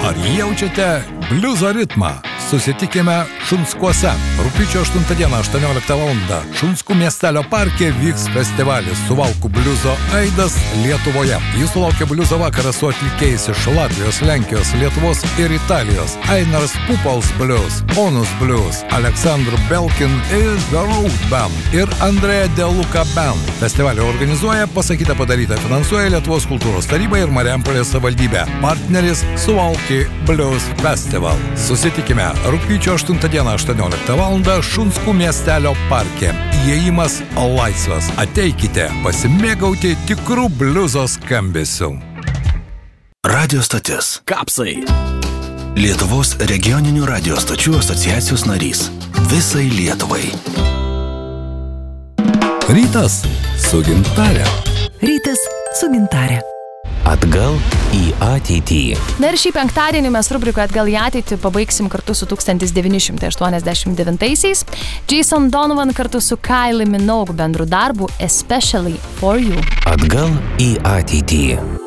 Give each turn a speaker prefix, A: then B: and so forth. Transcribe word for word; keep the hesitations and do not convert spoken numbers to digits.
A: Ar jaučiate bliuzo ritmą? Susitikime Šunskuose. Rugpjūčio aštuntą dieną aštuonioliktą valandą Šunskų miestelio parke vyks festivalis Suvalkų bliuzo aidas Lietuvoje. Jis laukia bliuzo vakaras su atlikėjais iš Latvijos, Lenkijos, Lietuvos ir Italijos. Einars Pupols Blues, Onus Blues, Aleksandr Belkin ir The Road Band ir Andrėja Deluka Band. Festivalį organizuoja Pasakyta padaryta, finansuoja Lietuvos kultūros taryba ir Marijampolės savivaldybė. Partneris Suvalky Blues Festival. Susitikime rugpjūčio aštuntą dieną aštuonioliktą valandą Šunskų miestelio parke. Įėjimas laisvas. Ateikite pasimėgauti tikrų bliuzo skambesių.
B: Radio stotis.
C: Kapsai.
B: Lietuvos regioninių radio stočių asociacijos narys. Visai Lietuvai.
A: Rytas su Gintare.
D: Rytas su Gintare.
B: Atgal į ateitį.
E: Na ir šį penktadienį mes rubrikoje Atgal į ateitį pabaigsim kartu su tūkstantis devyni šimtai aštuoniasdešimt devintaisiais. Jason Donovan kartu su Kylie Minogue bendru darbu Especially for You.
B: Atgal į ateitį.